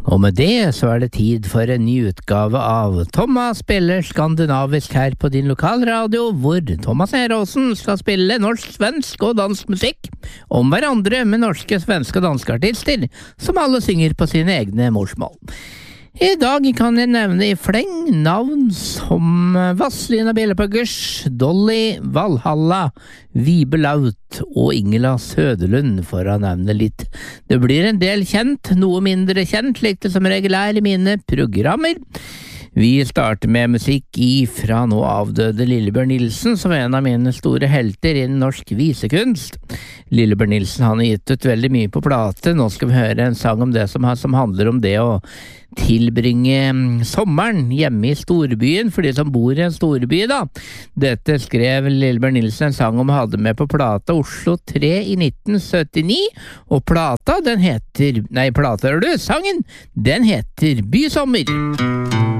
Og med det så det tid for en ny utgave av Thomas spiller skandinavisk her på din lokalradio, hvor Thomas Eråsen skal spille norsk, svensk og dansk musikk om hverandre med norske, svenske og danske artister, som alle synger på sine egne morsmål. I dag kan jeg nevne i fleng navn som Vazelina Bilopphøggers, Dolly, Valhalla, Vibe Laut og Ingela Søderlund, for å nevne litt. Det blir en del kjent, noe mindre kjent, slik det som regel i mine programmer. Vi starter med musikk fra nå avdøde Lillebjørn Nilsen, som en av mine store helter innen norsk visekunst. Lillebjørn Nilsen han har gitt ut veldig mye på plate. Nå skal vi høre en sang om det som handler om det å tilbringe sommeren hjemme i storbyen, for de som bor i en storby da. Dette skrev Lillebjørn Nilsen en sang om og hadde med på plata Oslo 3 i 1979, og sangen, den heter Bysommer.